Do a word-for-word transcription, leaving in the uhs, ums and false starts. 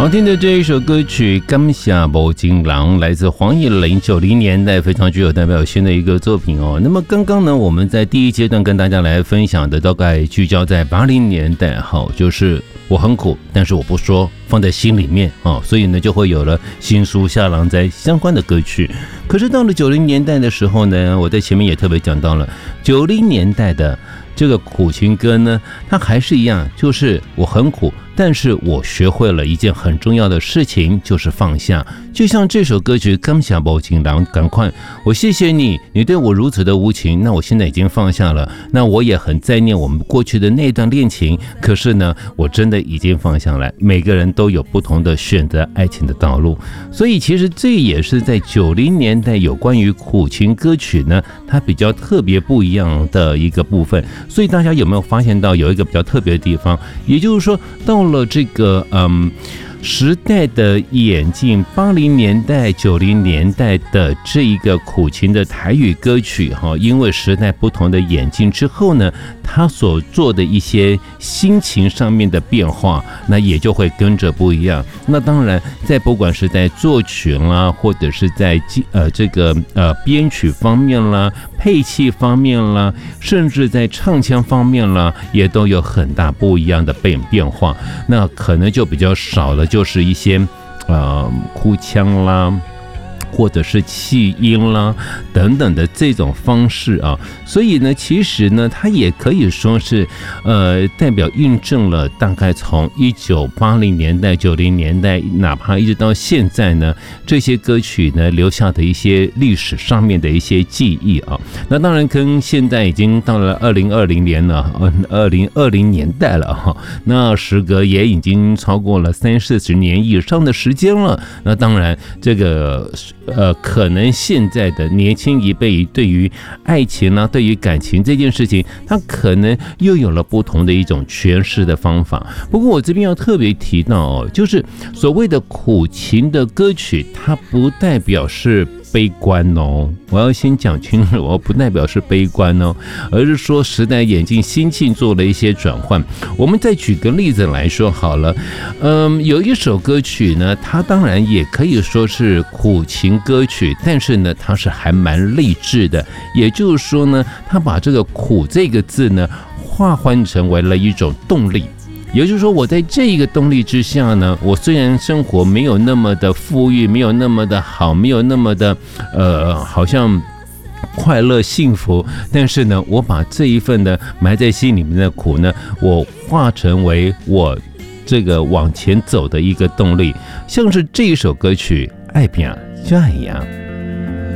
好听的这一首歌曲《感谢无情人》来自黄义玲，九零年代非常具有代表性的一个作品哦。那么刚刚呢，我们在第一阶段跟大家来分享的，大概聚焦在八零年代，好，就是我很苦，但是我不说，放在心里面哦，所以呢，就会有了新书下郎在相关的歌曲。可是到了九零年代的时候呢，我在前面也特别讲到了，九零年代的这个苦情歌呢，它还是一样，就是我很苦，但是我学会了一件很重要的事情，就是放下。就像这首歌曲《感谢无情人》，赶快，我谢谢你，你对我如此的无情，那我现在已经放下了。那我也很在念我们过去的那段恋情，可是呢，我真的已经放下来。每个人都有不同的选择爱情的道路，所以其实这也是在九零年代有关于苦情歌曲呢，它比较特别不一样的一个部分。所以大家有没有发现到有一个比较特别的地方？也就是说，到了这个嗯时代的演进，八零年代、九零年代的这一个苦情的台语歌曲哈，因为时代不同的演进之后呢，他所做的一些心情上面的变化，那也就会跟着不一样。那当然，在不管是在作曲啦，或者是在呃这个呃编曲方面啦、配器方面啦，甚至在唱腔方面啦，也都有很大不一样的变变化。那可能就比较少了，就是一些呃哭腔啦，或者是气音啦等等的这种方式啊，所以呢，其实呢，它也可以说是呃代表印证了大概从一九八零年代、九零年代，哪怕一直到现在呢，这些歌曲呢留下的一些历史上面的一些记忆啊。那当然跟现在已经到了二零二零年了，二零二零年代了哈，那时隔也已经超过了三四十年以上的时间了。那当然这个。呃，可能现在的年轻一辈对于爱情啊，对于感情这件事情，他可能又有了不同的一种诠释的方法。不过我这边要特别提到哦，就是所谓的苦情的歌曲，它不代表是悲观哦，我要先讲清楚，我不代表是悲观哦，而是说时代演进，心境做了一些转换。我们再举个例子来说好了，嗯，有一首歌曲呢，它当然也可以说是苦情歌曲，但是呢，它是还蛮励志的。也就是说呢，它把这个苦这个字呢，化换成为了一种动力。也就是说，我在这一个动力之下呢，我虽然生活没有那么的富裕，没有那么的好，没有那么的呃，好像快乐幸福，但是呢，我把这一份的埋在心里面的苦呢，我化成为我这个往前走的一个动力。像是这一首歌曲《爱拼就爱一样》。